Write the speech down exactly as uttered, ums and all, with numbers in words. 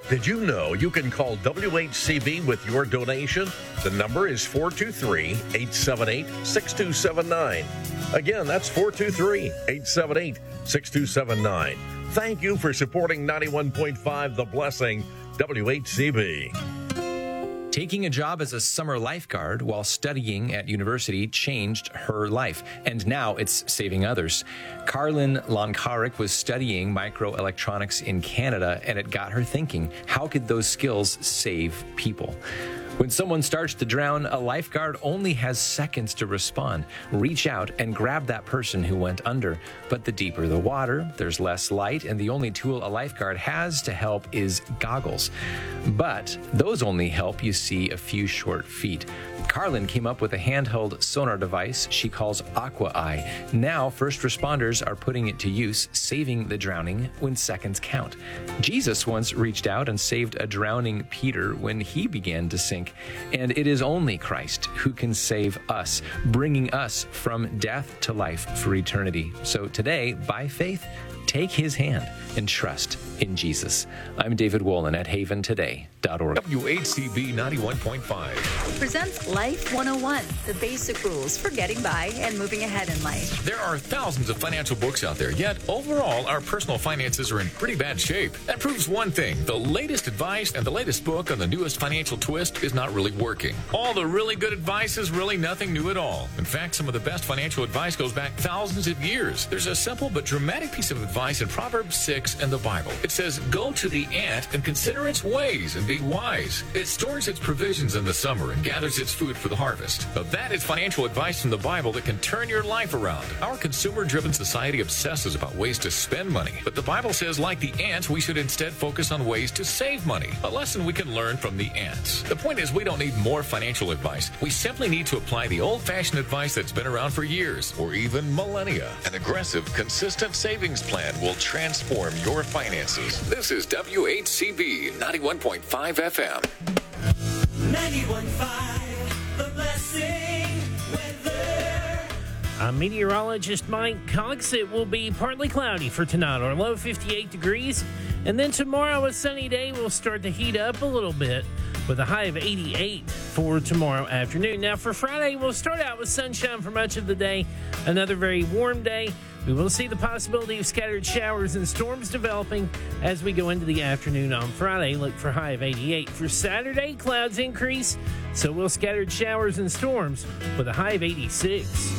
Did you know you can call W H C B with your donation? The number is four two three, eight seven eight, six two seven nine. Again, that's four two three, eight seven eight, six two seven nine. Thank you for supporting ninety-one point five The Blessing, W H C B. Taking a job as a summer lifeguard while studying at university changed her life, and now it's saving others. Carlin Lonkarik was studying microelectronics in Canada, and it got her thinking, how could those skills save people? When someone starts to drown, a lifeguard only has seconds to respond. Reach out and grab that person who went under. But the deeper the water, there's less light, and the only tool a lifeguard has to help is goggles. But those only help you see a few short feet. Carlin came up with a handheld sonar device she calls Aqua Eye. Now, first responders are putting it to use, saving the drowning when seconds count. Jesus once reached out and saved a drowning Peter when he began to sink. And it is only Christ who can save us, bringing us from death to life for eternity. So today, by faith, take his hand and trust in Jesus. I'm David Wolin at haven today dot org. W H C B ninety-one point five presents Life one oh one, the basic rules for getting by and moving ahead in life. There are thousands of financial books out there, yet overall, our personal finances are in pretty bad shape. That proves one thing. The latest advice and the latest book on the newest financial twist is not really working. All the really good advice is really nothing new at all. In fact, some of the best financial advice goes back thousands of years. There's a simple but dramatic piece of advice in Proverbs six in the Bible. It says, "Go to the ant and consider its ways and be wise. It stores its provisions in the summer and gathers its food for the harvest." Now, that is financial advice from the Bible that can turn your life around. Our consumer-driven society obsesses about ways to spend money, but the Bible says, like the ants, we should instead focus on ways to save money. A lesson we can learn from the ants. The point is, we don't need more financial advice. We simply need to apply the old-fashioned advice that's been around for years, or even millennia. An aggressive, consistent savings plan will transform your finances. This is W H C B ninety-one point five F M. ninety-one point five, The Blessing weather. I'm meteorologist Mike Cox. It will be partly cloudy for tonight, or low fifty-eight degrees. And then tomorrow, a sunny day, will start to heat up a little bit with a high of eighty-eight for tomorrow afternoon. Now, for Friday, we'll start out with sunshine for much of the day. Another very warm day. We will see the possibility of scattered showers and storms developing as we go into the afternoon on Friday. Look for a high of eighty-eight. For Saturday, clouds increase, so will scattered showers and storms with a high of eighty-six.